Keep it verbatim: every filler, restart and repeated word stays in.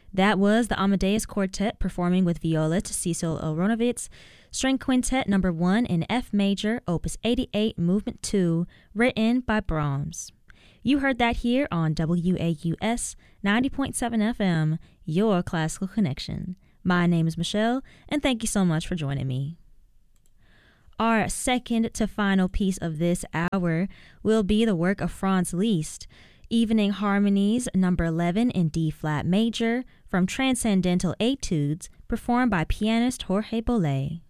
That was the Amadeus Quartet performing with viola to Cecil Aronovitz, String Quintet number one in F major, opus eighty-eight, movement two, written by Brahms. You heard that here on W A U S ninety point seven F M, your classical connection. My name is Michelle, and thank you so much for joining me. Our second to final piece of this hour will be the work of Franz Liszt, Evening Harmonies number eleven in D-flat major from Transcendental Etudes, performed by pianist Jorge Bolet.